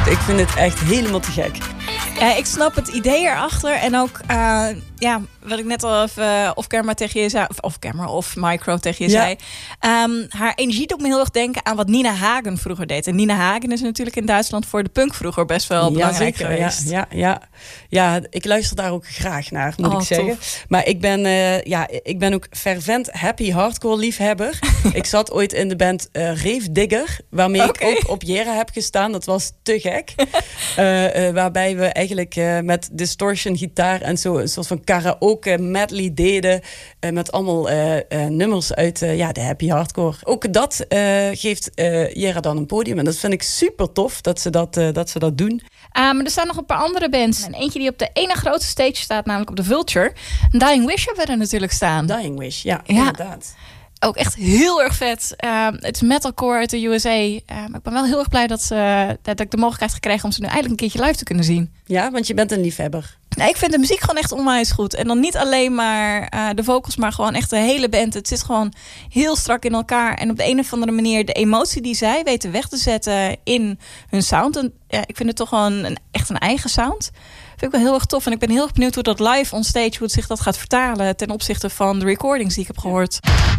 Ik vind het echt helemaal te gek. Ja, ik snap het idee erachter. En ook, wat ik net al even off-camera tegen je zei... of off-camera of micro tegen je zei. Haar energie doet me heel erg denken aan wat Nina Hagen vroeger deed. En Nina Hagen is natuurlijk in Duitsland voor de punk vroeger best wel belangrijk geweest. Ja, ik luister daar ook graag naar, moet ik zeggen. Tof. Maar ik ben ook fervent happy hardcore liefhebber. Ik zat ooit in de band Rave Digger, waarmee ik ook op Jera heb gestaan. Dat was te gek. Waarbij we eigenlijk met distortion gitaar en zo een soort van karaoke medley deden. Met allemaal nummers uit de happy hardcore. Ook dat geeft Jera dan een podium. En dat vind ik super tof dat ze dat doen. Maar er staan nog een paar andere bands. En eentje die op de ene grote stage staat, namelijk op de Vulture. Dying Wish hebben we er natuurlijk staan. Dying Wish, ja. Inderdaad. Ook echt heel erg vet. Het is metalcore uit de USA. Maar ik ben wel heel erg blij dat ik de mogelijkheid gekregen om ze nu eigenlijk een keertje live te kunnen zien. Ja, want je bent een liefhebber. Nee, ik vind de muziek gewoon echt onwijs goed. En dan niet alleen maar de vocals, maar gewoon echt de hele band. Het zit gewoon heel strak in elkaar. En op de een of andere manier de emotie die zij weten weg te zetten in hun sound. En ik vind het toch gewoon echt een eigen sound. Vind ik wel heel erg tof. En ik ben heel erg benieuwd hoe dat live on stage, hoe het zich dat gaat vertalen ten opzichte van de recordings die ik heb gehoord.